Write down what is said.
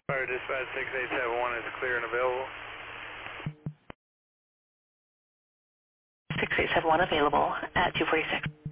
Fire dispatch 6871 is clear and available. 6871 available at 246.